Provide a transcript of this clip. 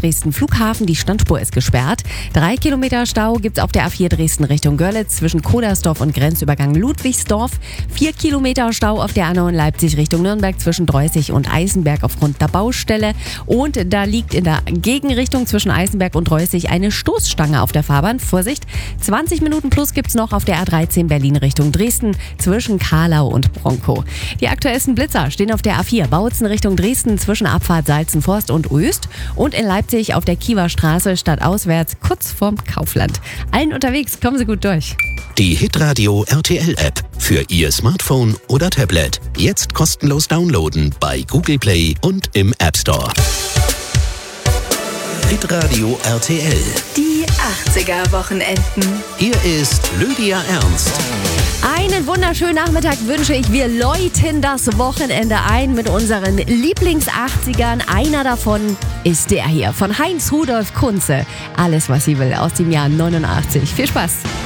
Dresden Flughafen. Die Standspur ist gesperrt. 3 Kilometer Stau gibt's auf der A4 Dresden Richtung Görlitz zwischen Kodersdorf und Grenzübergang Ludwigsdorf. 4 Kilometer Stau auf der A9 Leipzig Richtung Nürnberg zwischen Dreußig und Eisenberg aufgrund der Baustelle. Und da liegt in der Gegenrichtung zwischen Eisenberg und Dreußig eine Stoßstange auf der Fahrbahn. Vorsicht, 20 Minuten plus gibt's noch auf der A13 Berlin Richtung Dresden zwischen Kahlau und Bronkow. Die aktuellsten Blitzer stehen auf der A4 Bautzen Richtung Dresden zwischen Abfahrt Salzenforst und Oest und in Leipzig auf der Kiewer Straße stadtauswärts kurz vorm Kaufland. Allen unterwegs, kommen Sie gut durch. Die Hitradio RTL App für Ihr Smartphone oder Tablet. Jetzt kostenlos downloaden bei Google Play und im App Store. Hitradio RTL. Die 80er-Wochenenden. Hier ist Lydia Ernst. Einen wunderschönen Nachmittag wünsche ich. Wir läuten das Wochenende ein mit unseren Lieblings-80ern. Einer davon ist der hier von Heinz Rudolf Kunze. Alles, was sie will, aus dem Jahr 89. Viel Spaß!